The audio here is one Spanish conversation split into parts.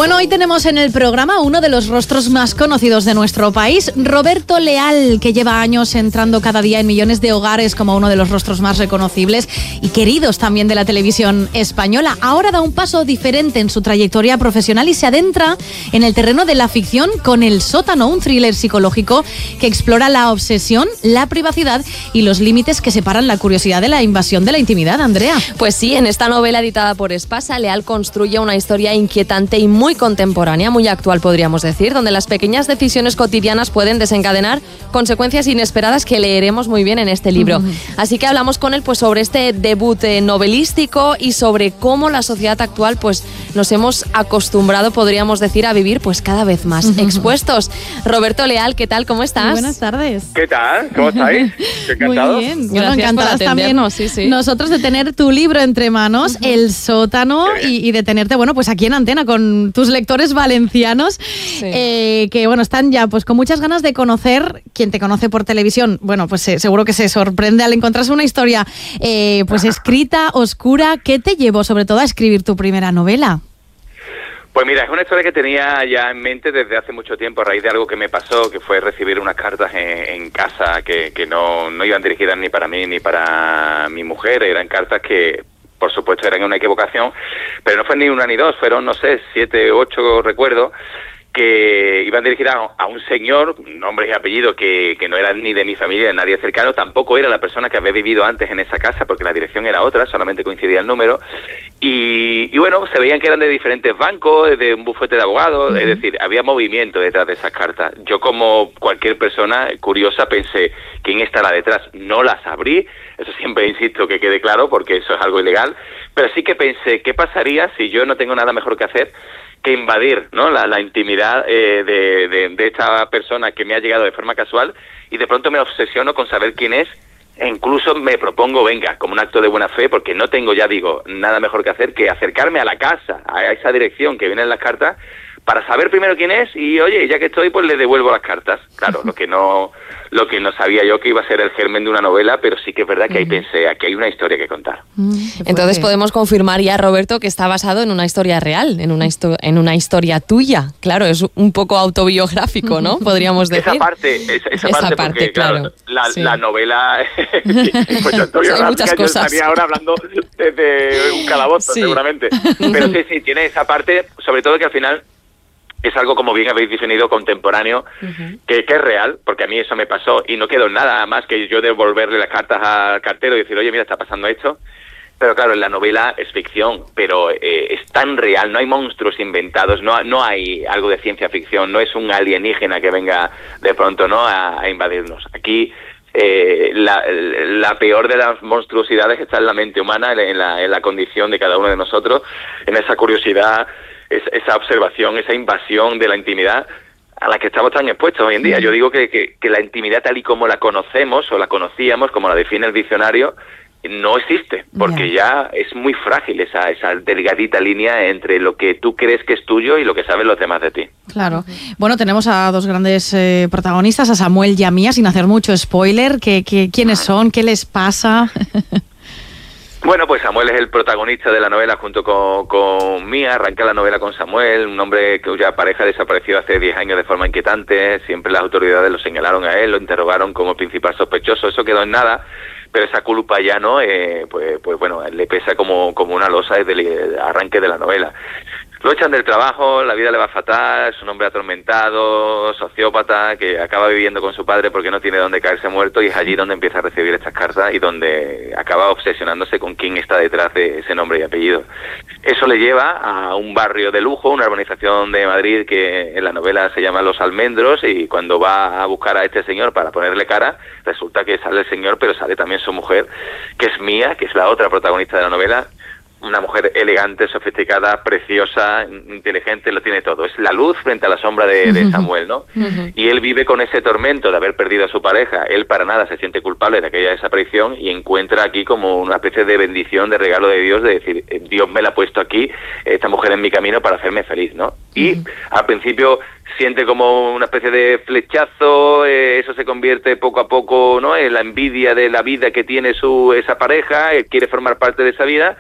Bueno, hoy tenemos en el programa uno de los rostros más conocidos de nuestro país, Roberto Leal, que lleva años entrando cada día en millones de hogares como uno de los rostros más reconocibles y queridos también de la televisión española. Ahora da un paso diferente en su trayectoria profesional y se adentra en el terreno de la ficción con El sótano, un thriller psicológico que explora la obsesión, la privacidad y los límites que separan la curiosidad de la invasión de la intimidad. Andrea. Pues sí, en esta novela editada por Espasa, Leal construye una historia inquietante y muy contemporánea, muy actual podríamos decir, donde las pequeñas decisiones cotidianas pueden desencadenar consecuencias inesperadas que leeremos muy bien en este libro. Así que hablamos con él pues sobre este debut novelístico y sobre cómo la sociedad actual pues nos hemos acostumbrado, podríamos decir, a vivir pues cada vez más expuestos. Roberto Leal, ¿qué tal? ¿Cómo estás? Muy buenas tardes. ¿Qué tal? ¿Cómo estáis? Encantado. Muy bien. Gracias bueno, encantadas por también sí. nosotros de tener tu libro entre manos, El sótano, y de tenerte, bueno, pues aquí en antena con tus lectores valencianos, que bueno, están ya pues con muchas ganas de conocer. Quien te conoce por televisión, bueno, pues seguro que se sorprende al encontrarse una historia pues escrita, oscura. ¿Qué te llevó sobre todo a escribir tu primera novela? Pues mira, es una historia que tenía ya en mente desde hace mucho tiempo, a raíz de algo que me pasó, que fue recibir unas cartas en casa que no iban dirigidas ni para mí ni para mi mujer. Eran cartas que, por supuesto, eran una equivocación, pero no fue ni una ni dos, fueron, no sé, 7, 8 recuerdo, que iban dirigidas a un señor, nombre y apellido que no era ni de mi familia, de nadie cercano, tampoco era la persona que había vivido antes en esa casa, porque la dirección era otra, solamente coincidía el número, y bueno, se veían que eran de diferentes bancos, de un bufete de abogados, es decir, había movimiento detrás de esas cartas. Yo, como cualquier persona curiosa, pensé, ¿quién estará detrás? No las abrí, eso siempre insisto que quede claro, porque eso es algo ilegal, pero sí que pensé, ¿qué pasaría si yo no tengo nada mejor que hacer que invadir, ¿no?, la intimidad de esta persona que me ha llegado de forma casual, y de pronto me obsesiono con saber quién es, e incluso me propongo, venga, como un acto de buena fe, porque no tengo, ya digo, nada mejor que hacer que acercarme a la casa, a esa dirección que viene en las cartas, para saber primero quién es, y oye, ya que estoy, pues le devuelvo las cartas. Claro, lo que no sabía yo que iba a ser el germen de una novela, pero sí que es verdad que ahí pensé, aquí hay una historia que contar. Entonces podemos confirmar ya, Roberto, que está basado en una historia real, en una historia tuya. Claro, es un poco autobiográfico, ¿no? Podríamos decir. Esa parte, porque, claro, la novela pues hay muchas cosas. Yo estaría ahora hablando desde un calabozo, seguramente. Pero sí, tiene esa parte, sobre todo que al final es algo, como bien habéis definido, contemporáneo, que es real, porque a mí eso me pasó y no quedó nada más que yo devolverle las cartas al cartero y decir, oye, mira, está pasando esto. Pero claro, en la novela es ficción, pero es tan real, no hay monstruos inventados, no hay algo de ciencia ficción, no es un alienígena que venga de pronto, ¿no?, a invadirnos. Aquí la peor de las monstruosidades está en la mente humana, en la condición de cada uno de nosotros, en esa curiosidad, esa observación, esa invasión de la intimidad a la que estamos tan expuestos hoy en día. Yo digo que la intimidad tal y como la conocemos o la conocíamos, como la define el diccionario, no existe, porque ya es muy frágil esa delgadita línea entre lo que tú crees que es tuyo y lo que saben los demás de ti. Claro. Bueno, tenemos a dos grandes protagonistas, a Samuel y a Mía, sin hacer mucho spoiler. ¿Quiénes son? ¿Qué les pasa? Bueno, pues Samuel es el protagonista de la novela junto con Mía. Arranca la novela con Samuel, un hombre cuya pareja desapareció hace 10 años de forma inquietante. Siempre las autoridades lo señalaron a él, lo interrogaron como principal sospechoso. Eso quedó en nada, pero esa culpa ya no, pues bueno, le pesa como una losa desde el arranque de la novela. Lo echan del trabajo, la vida le va fatal, es un hombre atormentado, sociópata, que acaba viviendo con su padre porque no tiene dónde caerse muerto, y es allí donde empieza a recibir estas cartas y donde acaba obsesionándose con quién está detrás de ese nombre y apellido. Eso le lleva a un barrio de lujo, una urbanización de Madrid que en la novela se llama Los Almendros, y cuando va a buscar a este señor para ponerle cara, resulta que sale el señor, pero sale también su mujer, que es Mía, que es la otra protagonista de la novela. Una mujer elegante, sofisticada, preciosa, inteligente, lo tiene todo. Es la luz frente a la sombra de Samuel, ¿no? Y él vive con ese tormento de haber perdido a su pareja. Él para nada se siente culpable de aquella desaparición y encuentra aquí como una especie de bendición, de regalo de Dios, de decir, Dios me la ha puesto aquí, esta mujer en mi camino para hacerme feliz, ¿no? Y al principio siente como una especie de flechazo, eso se convierte poco a poco, ¿no?, en la envidia de la vida que tiene esa pareja, quiere formar parte de esa vida.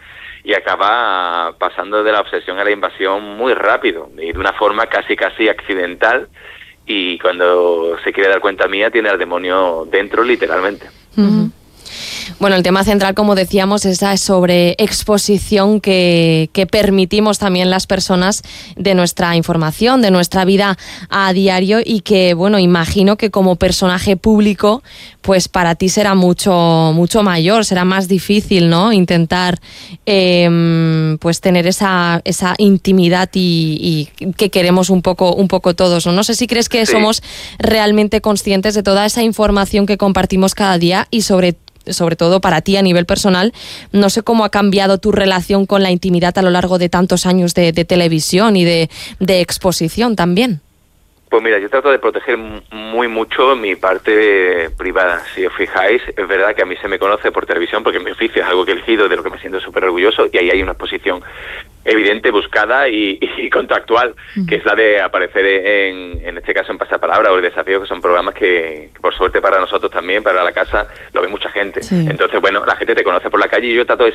y acaba pasando de la obsesión a la invasión muy rápido y de una forma casi accidental, y cuando se quiere dar cuenta mía tiene al demonio dentro, literalmente. Uh-huh. Bueno, el tema central, como decíamos, es esa sobreexposición que permitimos también las personas de nuestra información, de nuestra vida a diario, y que, bueno, imagino que como personaje público, pues para ti será mucho mayor, será más difícil, ¿no? Intentar pues tener esa intimidad y que queremos un poco todos, ¿no? No sé si crees que somos realmente conscientes de toda esa información que compartimos cada día, y sobre todo para ti a nivel personal, no sé cómo ha cambiado tu relación con la intimidad a lo largo de tantos años de televisión y de exposición también. Pues mira, yo trato de proteger muy mucho mi parte privada. Si os fijáis, es verdad que a mí se me conoce por televisión porque mi oficio es algo que he elegido, de lo que me siento súper orgulloso, y ahí hay una exposición evidente, buscada y contractual, que es la de aparecer en este caso en Pasapalabra o El Desafío, que son programas que por suerte para nosotros también, para la casa, lo ve mucha gente. Sí. Entonces, bueno, la gente te conoce por la calle, y yo trato de